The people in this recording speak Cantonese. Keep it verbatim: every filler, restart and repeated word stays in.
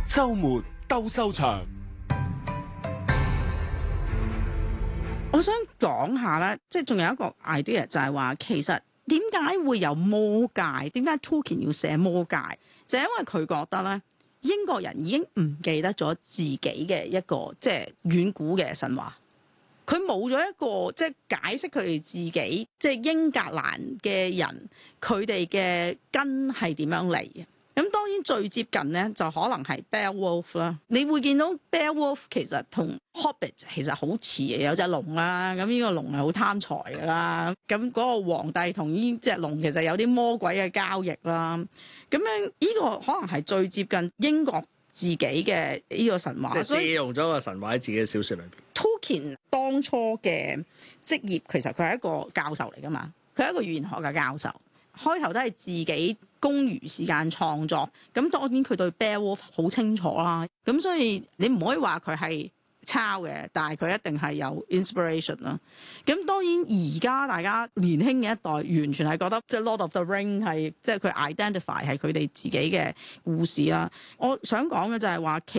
週末鬥獸場。 我想講下咧，即係仲有一個 idea 就係話，其實點解會有魔戒？點解 Tolkien 要寫魔戒？就係因為佢覺得咧，英國人已經唔記得咗自己嘅一個即係遠古嘅神話。佢冇咗一個即係解釋佢哋自己，即係英格蘭嘅人佢哋嘅根係點樣嚟嘅。咁當然最接近咧就可能係 Beowulf 啦。你會見到 Beowulf 其實同 Hobbit 其實好似嘅，有隻龍啦。咁呢個龍係好貪財㗎啦。咁嗰個皇帝同呢隻龍其實有啲魔鬼嘅交易啦。咁樣呢個可能係最接近英國自己嘅呢個神話， 即係借用咗個神話喺自己嘅小説裏邊。 Tolkien 當初嘅職業其實佢係一個教授嚟㗎嘛，佢係一個語言學嘅教授。開頭都係自己公餘時間創作，咁當然佢對 Beowulf 好清楚啦。咁所以你唔可以話佢係抄嘅，但係佢一定係有 inspiration 啦。咁當然而家大家年輕嘅一代完全係覺得即係 Lord of the Ring 係即係佢 identify 係佢哋自己嘅故事啦。我想講嘅就係話其